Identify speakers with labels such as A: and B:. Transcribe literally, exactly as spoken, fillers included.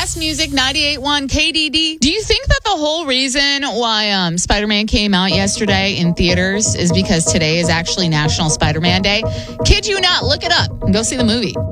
A: best music, ninety-eight point one K D D. Do you think that the whole reason why um, Spider-Man came out yesterday in theaters is because today is actually National Spider-Man Day? Kid you not, look it up and go see the movie.